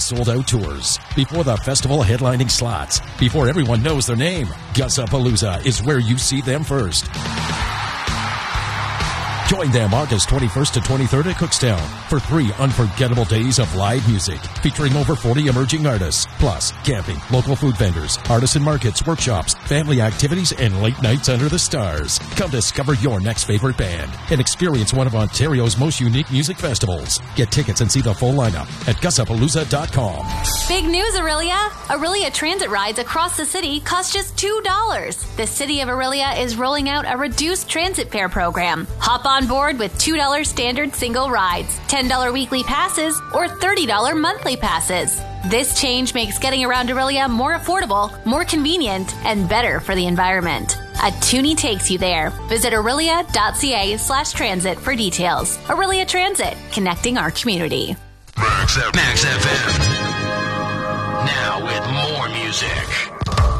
sold-out tours, before the festival headlining slots, before everyone knows their name, Gussapalooza is where you see them first. Join them August 21st to 23rd at Cookstown for 3 unforgettable days of live music featuring over 40 emerging artists, plus camping, local food vendors, artisan markets, workshops, family activities, and late nights under the stars. Come discover your next favorite band and experience one of Ontario's most unique music festivals. Get tickets and see the full lineup at gussapalooza.com. Big news, Aurelia! Aurelia transit rides across the city cost just $2. The city of Aurelia is rolling out a reduced transit fare program. Hop on board with $2 standard single rides, $10 weekly passes, or $30 monthly passes. This change makes getting around Aurelia more affordable, more convenient, and better for the environment. A Toonie takes you there. Visit aurelia.ca/transit for details. Aurelia Transit, connecting our community. Max FM. Now with more music.